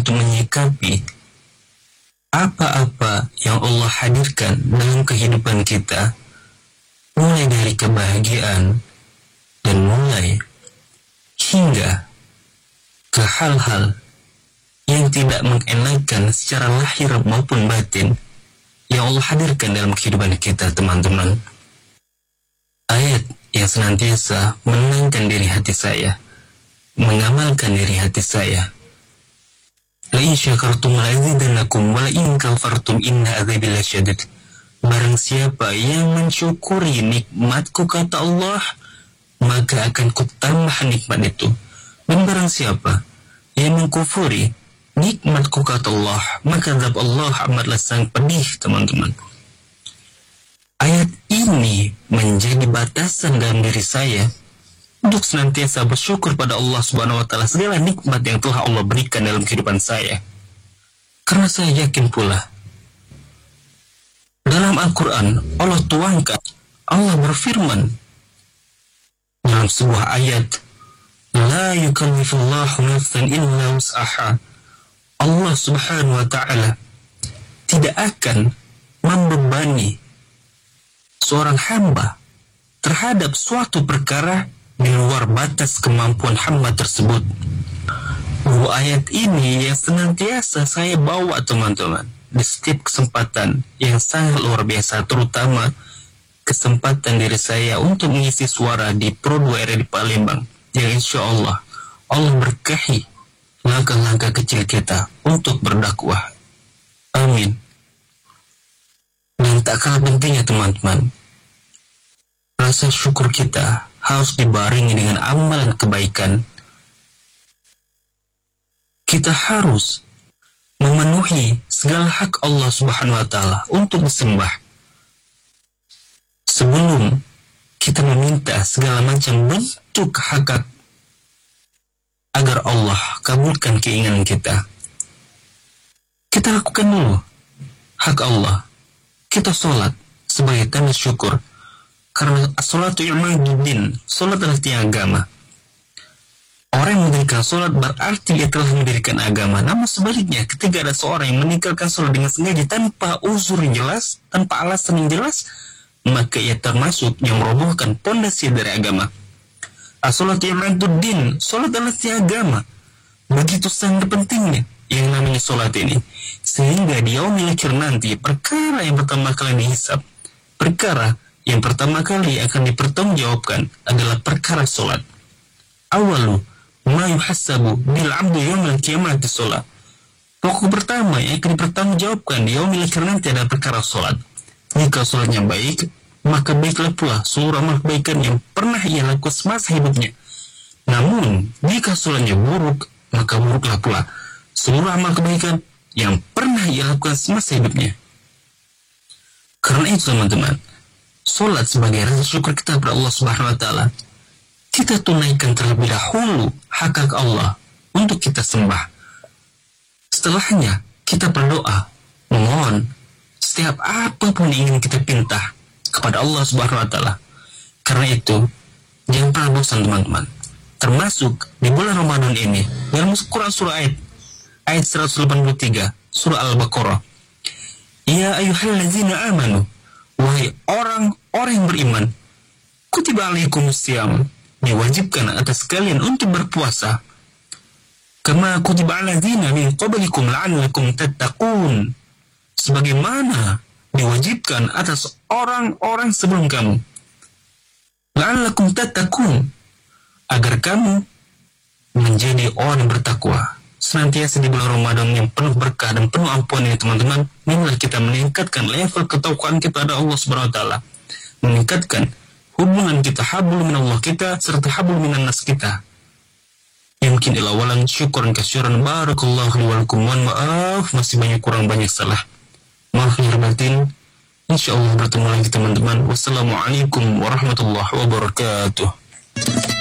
untuk menyikapi apa-apa yang Allah hadirkan dalam kehidupan kita, mulai dari kebahagiaan dan mulai hingga ke hal-hal yang tidak mengenakan secara lahir maupun batin yang Allah hadirkan dalam kehidupan kita, teman-teman. Ayat yang senantiasa menenangkan diri hati saya, mengamalkan diri hati saya. La in syakartum la azidannakum wa la in kafartum inna adzabi lasyadid. Barang siapa yang mensyukuri nikmatku, kata Allah, maka akan kutambah nikmat itu. Dan barang siapa yang mengkufuri nikmatku, kata Allah, maka azab Allah amatlah sangat pedih, teman-teman. Ayat ini menjadi batasan dalam diri saya untuk senantiasa bersyukur pada Allah Subhanahu wa Ta'ala segala nikmat yang telah Allah berikan dalam kehidupan saya. Karena saya yakin pula dalam Al-Quran Allah tuangkan, Allah berfirman dalam sebuah ayat, la yukallifullahu nafsan illa wus'aha. Allah Subhanahu wa Ta'ala tidak akan membebani seorang hamba terhadap suatu perkara di luar batas kemampuan hamba tersebut. Ayat ini yang senantiasa saya bawa, teman-teman, di setiap kesempatan yang sangat luar biasa, terutama kesempatan diri saya untuk mengisi suara di Pro 2 RRI Palembang, yang insya Allah berkahi langkah-langkah kecil kita untuk berdakwah. Amin. Dan tak kalah pentingnya, teman-teman, rasa syukur kita harus dibarengi dengan amalan kebaikan. Kita harus memenuhi segala hak Allah Subhanahu wa Ta'ala untuk disembah sebelum kita meminta segala macam bentuk hak agar Allah kabulkan keinginan kita. Kita lakukan dulu hak Allah. Kita sholat sebagai tanda syukur. Karena as-salatu imaduddin, sholat adalah tiang agama. Orang yang mendirikan sholat berarti dia telah mendirikan agama. Namun sebaliknya, ketika ada seorang yang meninggalkan sholat dengan sengaja tanpa uzur yang jelas, tanpa alasan yang jelas, maka ia termasuk yang merobohkan pondasi dari agama. As-salatu imaduddin, sholat adalah tiang agama. Begitu sangat pentingnya yang namanya sholat ini, sehingga di yaumil akhir nanti perkara yang pertama kali dihisab, perkara yang pertama kali akan dipertanggungjawabkan adalah perkara solat. Awalu ma yuhassabu bil 'abdu yaumil qiyamati solat. Pokok pertama yang akan dipertanggungjawabkan di yaumil akhir nanti adalah perkara solat. Jika solatnya baik, maka baiklah pula seluruh amal kebaikan yang pernah ia lakukan semasa hidupnya. Namun, jika solatnya buruk, maka buruklah pula seluruh amal kebaikan yang pernah ia lakukan semasa hidupnya. Karena itu, teman-teman, solat sebagai rasa syukur kita kepada Allah Subhanahu wa Ta'ala, kita tunaikan terlebih dahulu hak Allah untuk kita sembah. Setelahnya kita berdoa, memohon setiap apapun yang ingin kita pinta kepada Allah Subhanahu wa Ta'ala. Karena itu jangan pernah bosan, teman-teman, termasuk di bulan Ramadan ini, dalam Quran surah ayat 183 surah Al-Baqarah, ya ayyuhallazina amanu, wahai orang-orang yang beriman, kutiba alaikumusiyam, diwajibkan atas kalian untuk berpuasa, kama kutiba aladzina min qablikum la'allakum tattaqun, sebagaimana diwajibkan atas orang-orang sebelum kamu, la'allakum tattaqun, agar kamu menjadi orang yang bertakwa. Senantiasa di bulan Ramadan yang penuh berkah dan penuh ampunan ini, teman-teman, marilah kita meningkatkan level ketakwaan kita pada Allah Subhanahu wa Ta'ala, meningkatkan hubungan kita, hablum minallah kita, serta hablum minan nas kita. Yumkin ila walan syukuran kasyuran, barakallahu li wa lakum, mohon maaf masih kurang banyak salah, maaf lahir batin. Insyaallah bertemu lagi, teman-teman. Wassalamualaikum warahmatullahi wabarakatuh.